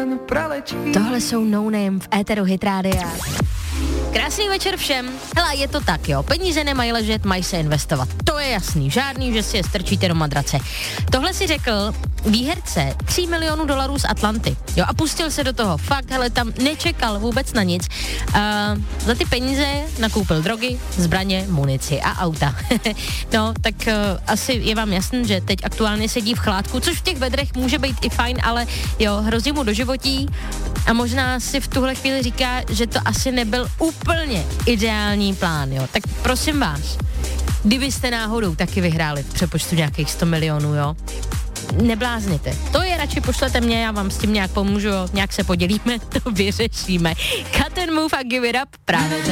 Tohle jsou No Name v éteru Hit Rádia. Krásný večer všem. Hele, je to tak, jo. Peníze nemají ležet, mají se investovat. To je jasný. Žádný, že si je strčíte do madrace. Tohle si řekl výherce $3 milionů z Atlanty. Jo, a pustil se do toho. Fakt, hele, tam nečekal vůbec na nic. Za ty peníze nakoupil drogy, zbraně, munici a auta. No, tak asi je vám jasný, že teď aktuálně sedí v chládku, což v těch vedrech může být i fajn, ale jo, hrozí mu do životí a možná si v tuhle chvíli říká, že to asi nebyl úplně ideální plán, jo. Tak prosím vás, kdybyste náhodou taky vyhráli v přepočtu nějakých 100 milionů, jo, neblázněte. To je radši pošlete mě, já vám s tím nějak pomůžu, jo. Nějak se podělíme, to vyřešíme. Cut and Move a Give It Up právě teď.